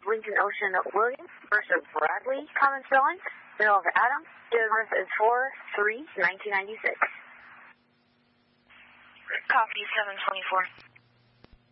Lincoln Ocean Williams versus Bradley, common spelling. Middle of Adam. Date of birth is 4/3/1996. Copy 724.